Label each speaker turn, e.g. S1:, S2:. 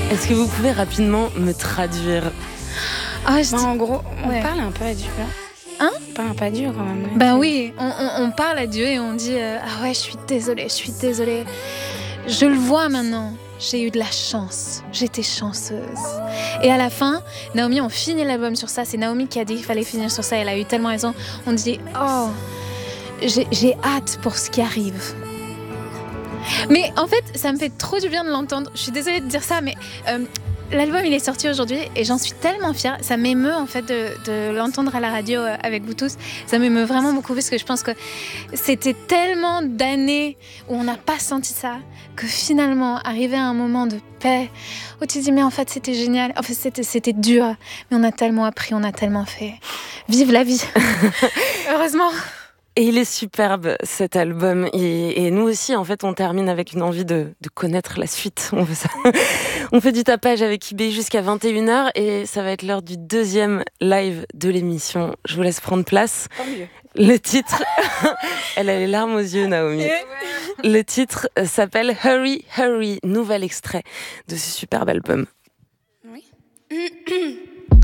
S1: Est-ce que vous pouvez rapidement me traduire?
S2: En gros, on
S3: Ouais.
S2: parle un peu à Dieu.
S3: Hein?
S2: On parle un peu à Dieu quand même.
S3: Ben oui, on parle à Dieu et on dit ah ouais, je suis désolée. Je le vois maintenant. J'ai eu de la chance. J'étais chanceuse. Et à la fin, Naomi, on finit l'album sur ça. C'est Naomi qui a dit qu'il fallait finir sur ça. Elle a eu tellement raison. On dit oh, j'ai hâte pour ce qui arrive. Mais en fait, ça me fait trop du bien de l'entendre. Je suis désolée de dire ça, mais l'album il est sorti aujourd'hui et j'en suis tellement fière. Ça m'émeut en fait de l'entendre à la radio avec vous tous. Ça m'émeut vraiment beaucoup parce que je pense que c'était tellement d'années où on n'a pas senti ça que finalement, arriver à un moment de paix où tu te dis mais en fait c'était génial. En fait c'était dur, mais on a tellement appris, on a tellement fait. Vive la vie. Heureusement.
S1: Et il est superbe cet album et nous aussi en fait on termine avec une envie de connaître la suite. On fait ça. On fait du tapage avec IB jusqu'à 21h et ça va être l'heure du deuxième live de l'émission. Je vous laisse prendre place.
S2: Tant mieux.
S1: Le titre, elle a les larmes aux yeux Naomi. Le titre s'appelle Hurry Hurry, nouvel extrait de ce superbe album.
S2: Oui.